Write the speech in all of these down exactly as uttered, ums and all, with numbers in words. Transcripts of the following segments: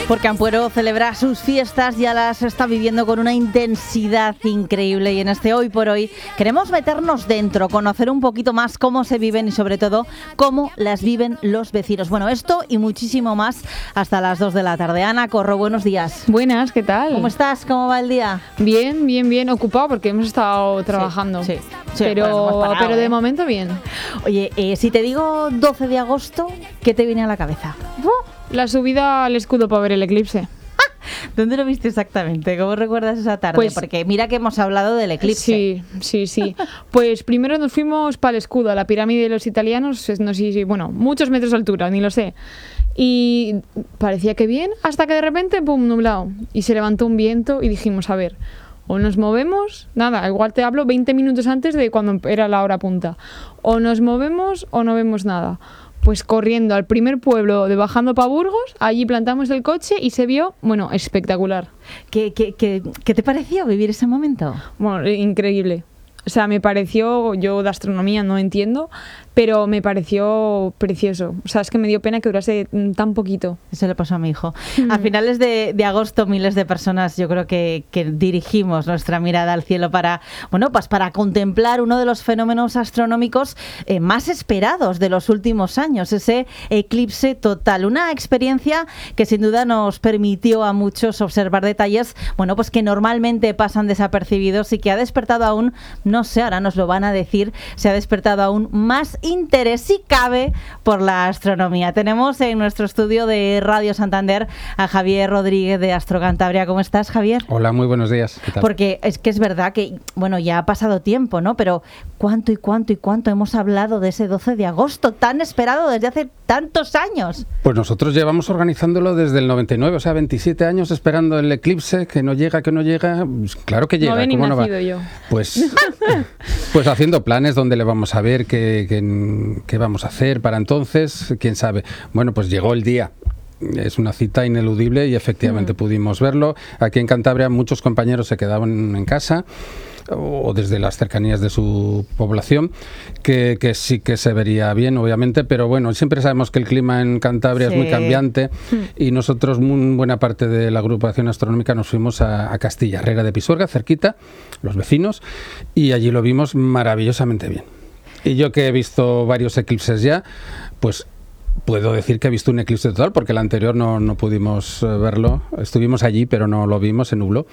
Porque Ampuero celebra sus fiestas, ya las está viviendo con una intensidad increíble y en este Hoy por Hoy queremos meternos dentro, conocer un poquito más cómo se viven y sobre todo cómo las viven los vecinos. Bueno, esto y muchísimo más hasta las dos de la tarde. Ana Corro, buenos días. Buenas, ¿qué tal? ¿Cómo estás? ¿Cómo va el día? Bien, bien, bien, ocupado porque hemos estado trabajando. Sí, sí, sí, pero, bueno, no hemos parado, pero de ¿eh? momento bien. Oye, eh, si te digo doce de agosto, ¿qué te viene a la cabeza? Uh, la subida al escudo para ver el eclipse. ¿Dónde lo viste exactamente? ¿Cómo recuerdas esa tarde? Pues, porque mira que hemos hablado del eclipse. Sí, sí, sí. Pues primero nos fuimos para el escudo, a la pirámide de los italianos, no sé si, bueno, muchos metros de altura, ni lo sé. Y parecía que bien, hasta que de repente, pum, nublado. Y se levantó un viento y dijimos, a ver, o nos movemos, nada, igual te hablo veinte minutos antes de cuando era la hora punta. O nos movemos o no vemos nada. Pues corriendo al primer pueblo de bajando para Burgos, allí plantamos el coche y se vio, bueno, espectacular. ¿Qué, qué, qué, qué te pareció vivir ese momento? Bueno, increíble. O sea, me pareció, yo de astronomía no entiendo, pero me pareció precioso. O sea, es que me dio pena que durase tan poquito. Eso le pasó a mi hijo. A finales de, de agosto, miles de personas, yo creo que, que dirigimos nuestra mirada al cielo para, bueno, pues para contemplar uno de los fenómenos astronómicos eh, más esperados de los últimos años, ese eclipse total. Una experiencia que sin duda nos permitió a muchos observar detalles, bueno, pues que normalmente pasan desapercibidos y que ha despertado aún, no sé, ahora nos lo van a decir, se ha despertado aún más interés, si cabe, por la astronomía. Tenemos en nuestro estudio de Radio Santander a Javier Rodríguez de Astro Cantabria. ¿Cómo estás, Javier? Hola, muy buenos días. ¿Qué tal? Porque es que es verdad que, bueno, ya ha pasado tiempo, ¿no? Pero cuánto y cuánto y cuánto hemos hablado de ese doce de agosto tan esperado desde hace tantos años. Pues nosotros llevamos organizándolo desde el noventa y nueve, o sea, veintisiete años esperando el eclipse, que no llega, que no llega. Pues claro que llega. No había ni ¿cómo no va? nacido yo. Pues, pues haciendo planes donde le vamos a ver, qué, qué, qué vamos a hacer para entonces, quién sabe. Bueno, pues llegó el día. Es una cita ineludible y efectivamente mm. pudimos verlo. Aquí en Cantabria muchos compañeros se quedaban en casa o desde las cercanías de su población, que, que sí que se vería bien, obviamente, pero bueno, siempre sabemos que el clima en Cantabria sí. es muy cambiante y nosotros, muy buena parte de la agrupación astronómica, nos fuimos a, a Castilla, Herrera de Pisuerga, cerquita, los vecinos, y allí lo vimos maravillosamente bien. Y yo que he visto varios eclipses ya, pues puedo decir que he visto un eclipse total, porque el anterior no, no pudimos verlo, estuvimos allí, pero no lo vimos, se nubló.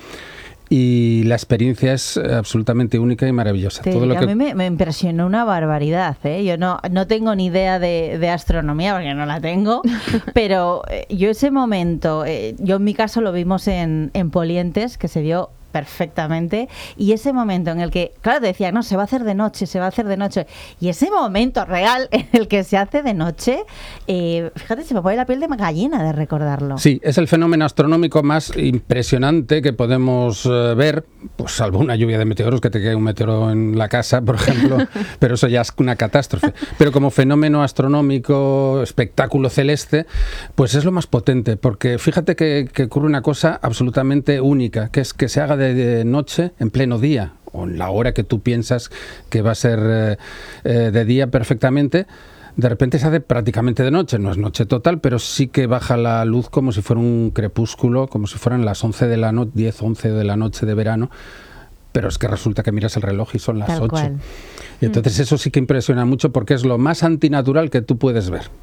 Y la experiencia es absolutamente única y maravillosa. Sí, Todo lo a que... mí me, me impresionó una barbaridad, ¿eh? Yo no, no tengo ni idea de, de astronomía, porque no la tengo, pero eh, yo ese momento, eh, yo en mi caso lo vimos en, en Polientes, que se dio perfectamente, y ese momento en el que, claro, te decía, no, se va a hacer de noche, se va a hacer de noche, y ese momento real en el que se hace de noche, eh, fíjate, se me pone la piel de gallina de recordarlo. Sí, es el fenómeno astronómico más impresionante que podemos eh, ver, pues salvo una lluvia de meteoros, que te cae un meteoro en la casa, por ejemplo, pero eso ya es una catástrofe. Pero como fenómeno astronómico, espectáculo celeste, pues es lo más potente, porque fíjate que, que ocurre una cosa absolutamente única, que es que se haga de de noche en pleno día, o en la hora que tú piensas que va a ser eh, eh, de día perfectamente. De repente se hace prácticamente de noche, no es noche total, pero sí que baja la luz como si fuera un crepúsculo, como si fueran las once de la noche, diez, once de la noche de verano, pero es que resulta que miras el reloj y son las Tal ocho. Cual. Y entonces eso sí que impresiona mucho porque es lo más antinatural que tú puedes ver.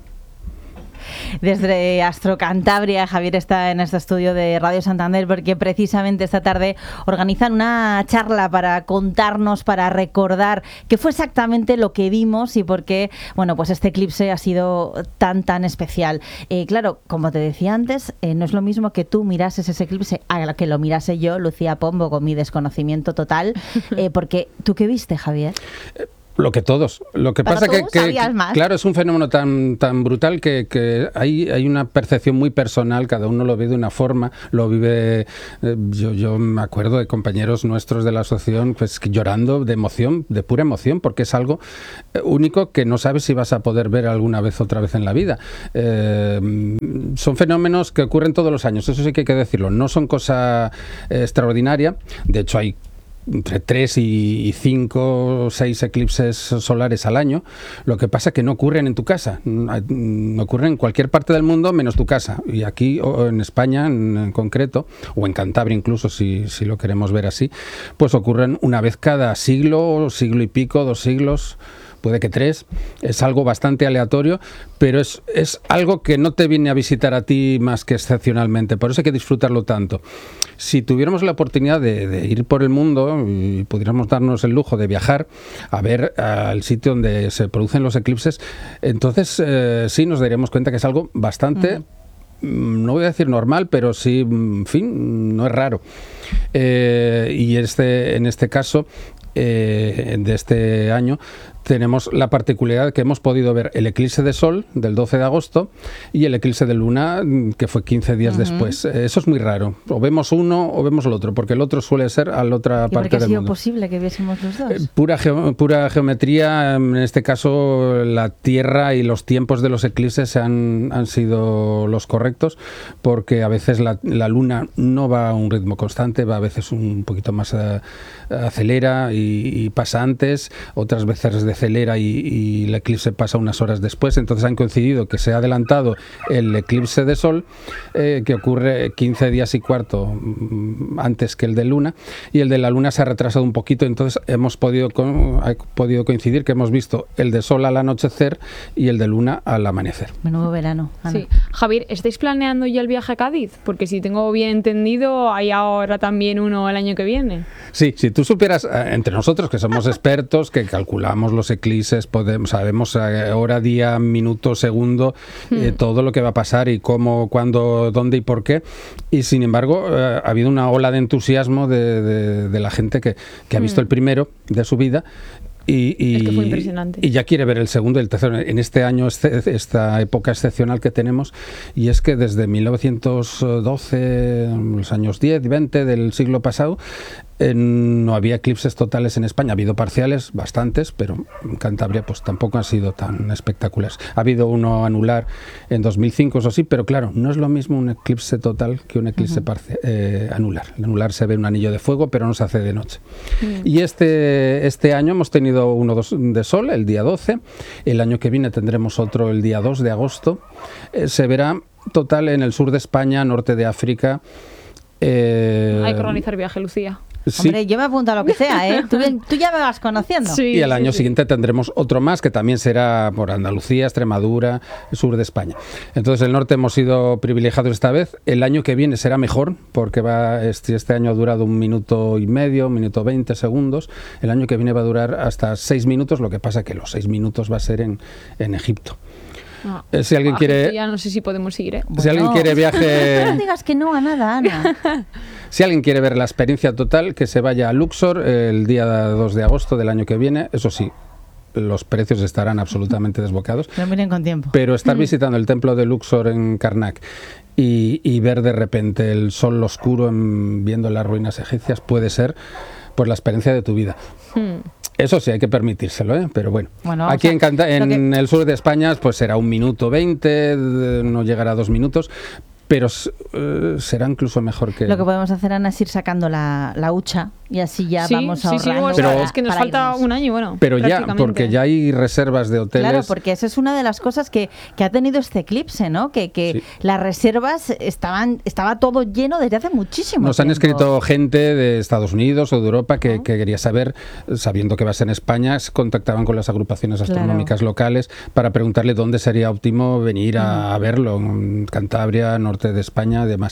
Desde Astro Cantabria, Javier está en este estudio de Radio Santander porque precisamente esta tarde organizan una charla para contarnos, para recordar qué fue exactamente lo que vimos y por qué, bueno, pues este eclipse ha sido tan, tan especial. Eh, claro, como te decía antes, eh, no es lo mismo que tú mirases ese eclipse a que lo mirase yo, Lucía Pombo, con mi desconocimiento total, eh, porque ¿tú qué viste, Javier? Lo que todos. Lo que Pero pasa tú que, que, sabías más. claro, es un fenómeno tan tan brutal que, que hay, hay una percepción muy personal, cada uno lo ve de una forma, lo vive, eh, yo, yo me acuerdo de compañeros nuestros de la asociación pues llorando de emoción, de pura emoción, porque es algo único que no sabes si vas a poder ver alguna vez otra vez en la vida. Eh, son fenómenos que ocurren todos los años, eso sí que hay que decirlo, no son cosa eh, extraordinaria, de hecho hay entre tres y cinco o seis eclipses solares al año. Lo que pasa es que no ocurren en tu casa, no ocurren en cualquier parte del mundo menos tu casa. Y aquí, o en España en, en concreto, o en Cantabria incluso, si, si lo queremos ver así, pues ocurren una vez cada siglo, siglo y pico, dos siglos, puede que tres. Es algo bastante aleatorio, pero es, es algo que no te viene a visitar a ti más que excepcionalmente. Por eso hay que disfrutarlo tanto. Si tuviéramos la oportunidad de, de ir por el mundo y pudiéramos darnos el lujo de viajar a ver al sitio donde se producen los eclipses, entonces eh, sí nos daríamos cuenta que es algo bastante... Mm. no voy a decir normal, pero sí, en fin, no es raro. Eh, y este, en este caso, eh, de este año, tenemos la particularidad que hemos podido ver el eclipse de sol del doce de agosto y el eclipse de luna, que fue quince días uh-huh. después. Eso es muy raro. O vemos uno o vemos el otro, porque el otro suele ser a la otra ¿Y parte del mundo. ¿Por qué ha sido posible que viésemos los dos? Eh, pura, geo, pura geometría. En este caso, la Tierra y los tiempos de los eclipses han, han sido los correctos, porque a veces la, la luna no va a un ritmo constante, va a veces un poquito más a, acelera y, y pasa antes, otras veces de acelera y, y el eclipse pasa unas horas después. Entonces han coincidido que se ha adelantado el eclipse de sol, eh, que ocurre quince días y cuarto mm, antes que el de luna, y el de la luna se ha retrasado un poquito. Entonces hemos podido, co ha podido coincidir que hemos visto el de sol al anochecer y el de luna al amanecer. Menudo verano, Ana. Sí. Javier, ¿estáis planeando ya el viaje a Cádiz? Porque si tengo bien entendido, hay ahora también uno el año que viene. Sí, si tú supieras, eh, entre nosotros que somos expertos, que calculamos los eclipses, podemos, sabemos eh, hora, día, minuto, segundo, eh, mm. todo lo que va a pasar y cómo, cuándo, dónde y por qué. Y sin embargo, eh, ha habido una ola de entusiasmo de, de, de la gente que, que ha visto mm. el primero de su vida. Y, y, es que fue impresionante. Y ya quiere ver el segundo y el tercero en este año, este, esta época excepcional que tenemos, y es que desde mil novecientos doce, los años diez y veinte del siglo pasado, eh, no había eclipses totales en España. Ha habido parciales, bastantes, pero en Cantabria pues tampoco han sido tan espectaculares. Ha habido uno anular en dos mil cinco, eso sí, pero claro, no es lo mismo un eclipse total que un eclipse uh-huh. eh, anular. El anular se ve un anillo de fuego, pero no se hace de noche. Uh-huh. Y este, este año hemos tenido uno de sol, el día doce. El año que viene tendremos otro el día dos de agosto. Eh, se verá total en el sur de España, norte de África. Eh, Hay que organizar viaje, Lucía. Sí. Hombre, yo me apunto a lo que sea, ¿eh? Tú, tú ya me vas conociendo. Sí, y al año sí, siguiente sí. tendremos otro más, que también será por Andalucía, Extremadura, sur de España. Entonces el norte hemos sido privilegiados esta vez. El año que viene será mejor, porque va este, este año ha durado un minuto y medio, un minuto veinte segundos. El año que viene va a durar hasta seis minutos, lo que pasa que los seis minutos va a ser en, en Egipto. Ah, eh, si alguien ah, quiere, ya no sé si podemos ir, ¿eh? Si bueno, alguien quiere viaje, no digas que no a nada, Ana. Si alguien quiere ver la experiencia total, que se vaya a Luxor el día dos de agosto del año que viene. Eso sí, los precios estarán absolutamente desbocados. No miren con tiempo. Pero estar mm. visitando el templo de Luxor en Karnak y, y ver de repente el sol oscuro en, viendo las ruinas egipcias puede ser pues la experiencia de tu vida. Mm. Eso sí, hay que permitírselo, ¿eh? Pero bueno, bueno aquí en, Canta en que... el sur de España pues será un minuto veinte, no llegará a dos minutos, pero uh, será incluso mejor que... Lo que podemos hacer, Ana, es ir sacando la, la hucha y así ya sí, vamos ahorrando. Sí, sí, bueno, pero, es que nos falta irnos. un año, bueno, pero ya, porque ya hay reservas de hoteles. Claro, porque esa es una de las cosas que, que ha tenido este eclipse, ¿no? Que, que sí. las reservas estaban, estaba todo lleno desde hace muchísimo Nos tiempo. han escrito gente de Estados Unidos o de Europa que, ¿no? que quería saber, sabiendo que va a ser en España, contactaban con las agrupaciones astronómicas claro. locales para preguntarle dónde sería óptimo venir a, a verlo, en Cantabria, norte de España, demás.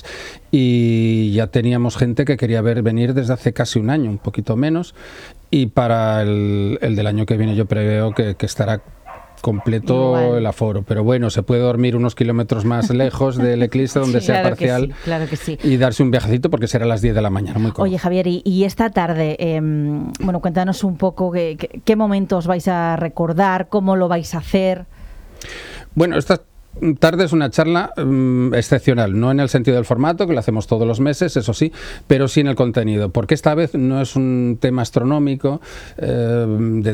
Y ya teníamos gente que quería ver venir desde hace casi un año, un poquito menos. Menos, y para el, el del año que viene yo preveo que, que estará completo Igual. el aforo, pero bueno, se puede dormir unos kilómetros más lejos del eclipse donde sí, sea claro parcial que sí, claro que sí. y darse un viajecito porque será a las diez de la mañana, muy cómodo. Oye, Javier, y, y esta tarde, eh, bueno, cuéntanos un poco qué, qué, qué momentos vais a recordar, cómo lo vais a hacer. Bueno, esta tarde es una charla um, excepcional, no en el sentido del formato, que lo hacemos todos los meses, eso sí, pero sí en el contenido, porque esta vez no es un tema astronómico eh, de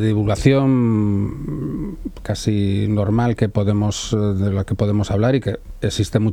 divulgación casi normal que podemos, de la que podemos hablar y que existe mucho